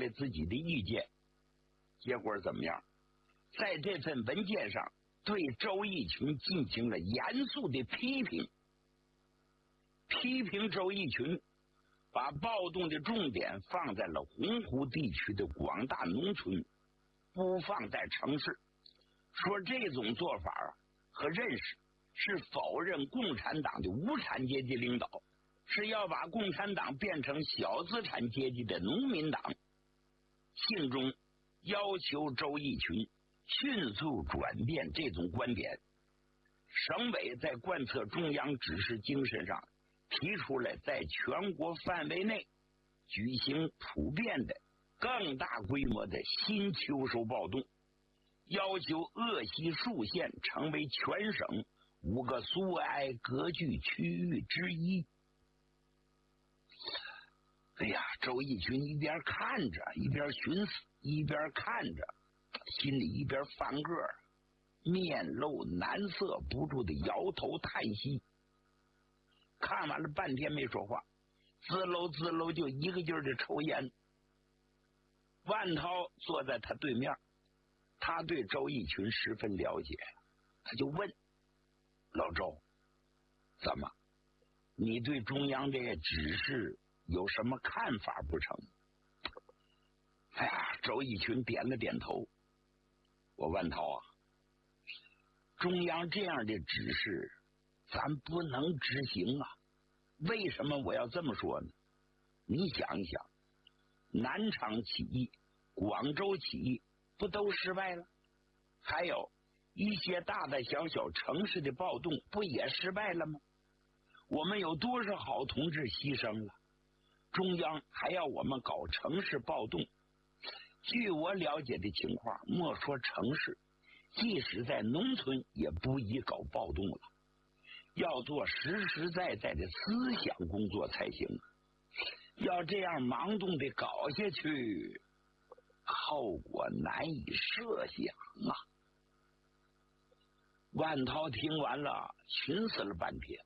了自己的意见。结果怎么样？在这份文件上对周逸群进行了严肃的批评，周逸群把暴动的重点放在了洪湖地区的广大农村，不放在城市，说这种做法和认识是否认共产党的无产阶级领导，是要把共产党变成小资产阶级的农民党。信中要求周逸群迅速转变这种观点。省委在贯彻中央指示精神上，提出了在全国范围内举行普遍的更大规模的新秋收暴动，要求鄂西数县成为全省5个苏维埃割据区域之一。哎呀，周逸群一边看着一边寻思，一边看着心里一边翻个儿，面露难色，不住的摇头叹息。看完了半天没说话，滋溜就一个劲儿的抽烟。万涛坐在他对面，他对周逸群十分了解，他就问老周，怎么你对中央这些指示有什么看法不成？哎呀，周逸群点了点头。我万涛啊，中央这样的指示咱不能执行啊。为什么我要这么说呢？你想一想，南昌起义、广州起义不都失败了？还有一些大大小小城市的暴动不也失败了吗？我们有多少好同志牺牲了？中央还要我们搞城市暴动。据我了解的情况，莫说城市，即使在农村也不宜搞暴动了，要做实实在在的思想工作才行。要这样盲动的搞下去，后果难以设想啊！万涛听完了，寻思了半天，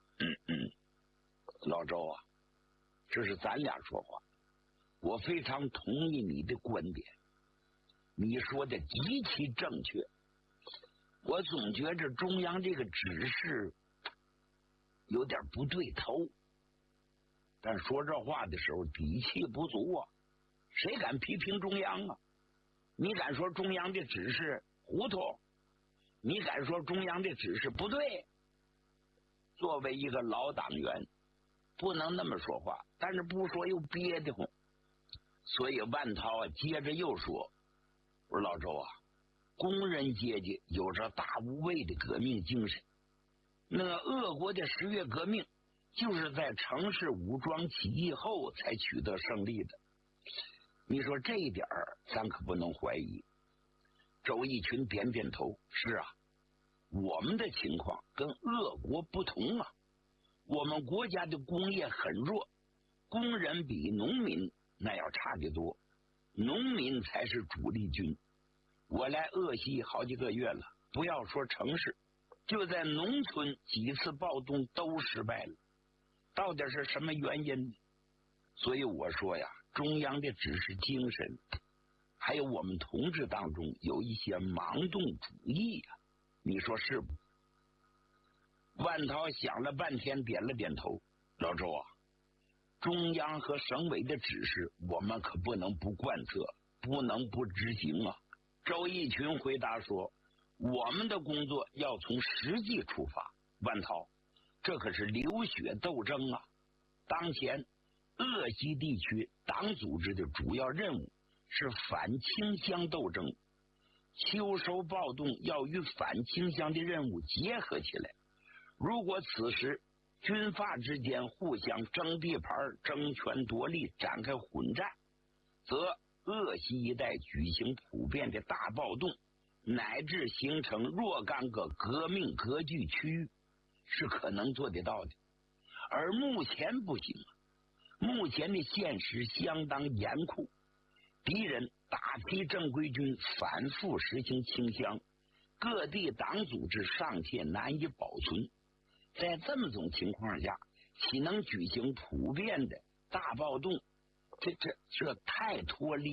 老周啊，这是咱俩说话，我非常同意你的观点，你说的极其正确。我总觉着中央这个指示有点不对头，但说这话的时候底气不足啊，谁敢批评中央啊？你敢说中央的指示糊涂？你敢说中央的指示不对？作为一个老党员，不能那么说话，但是不说又憋得慌。所以万涛接着又说，我说老周啊，工人阶级有着大无畏的革命精神，那个俄国的10月革命就是在城市武装起义后才取得胜利的，你说这一点咱可不能怀疑。周逸群点点头，是啊，我们的情况跟俄国不同啊，我们国家的工业很弱，工人比农民那要差得多，农民才是主力军。我来鄂西好几个月了，不要说城市，就在农村几次暴动都失败了，到底是什么原因呢？所以我说呀，中央的指示精神还有我们同志当中有一些盲动主义啊，你说是不？万涛想了半天点了点头，老周啊，中央和省委的指示我们可不能不贯彻，不能不执行啊。周逸群回答说，我们的工作要从实际出发，万涛，这可是流血斗争啊。当前鄂西地区党组织的主要任务是反倾乡斗争，秋收暴动要与反倾乡的任务结合起来。如果此时军阀之间互相争地盘、争权夺利，展开混战，则鄂西一带举行普遍的大暴动，乃至形成若干个革命割据区域，是可能做得到的。而目前不行，目前的现实相当严酷，敌人大批正规军反复实行倾乡，各地党组织尚且难以保存。在这么种情况下，岂能举行普遍的大暴动？这太脱离